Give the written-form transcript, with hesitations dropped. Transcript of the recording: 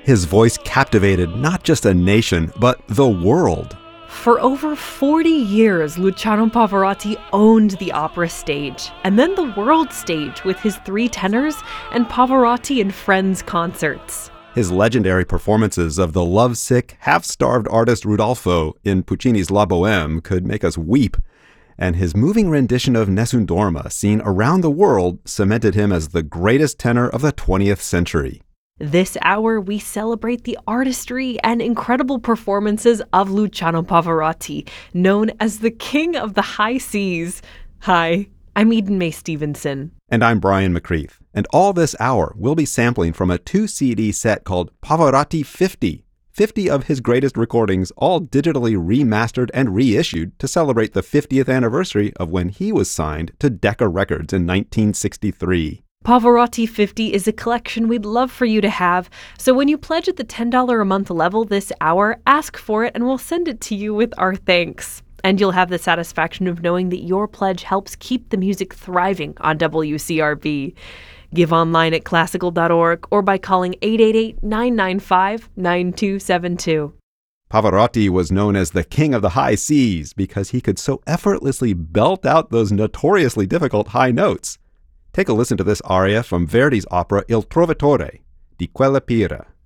His voice captivated not just a nation, but the world. For over 40 years, Luciano Pavarotti owned the opera stage, and then the world stage with his 3 tenors and Pavarotti and Friends concerts. His legendary performances of the lovesick, half-starved artist Rodolfo in Puccini's La Bohème could make us weep, and his moving rendition of Nessun Dorma, seen around the world, cemented him as the greatest tenor of the 20th century. This hour, we celebrate the artistry and incredible performances of Luciano Pavarotti, known as the King of the High Seas. Hi, I'm Eden Mae Stevenson. And I'm Brian McCreath. And all this hour, we'll be sampling from a 2-CD set called Pavarotti 50. 50 of his greatest recordings, all digitally remastered and reissued to celebrate the 50th anniversary of when he was signed to Decca Records in 1963. Pavarotti 50 is a collection we'd love for you to have, so when you pledge at the $10 a month level this hour, ask for it and we'll send it to you with our thanks. And you'll have the satisfaction of knowing that your pledge helps keep the music thriving on WCRB. Give online at classical.org or by calling 888-995-9272. Pavarotti was known as the King of the High Seas because he could so effortlessly belt out those notoriously difficult high notes. Take a listen to this aria from Verdi's opera Il Trovatore, Di Quella Pira.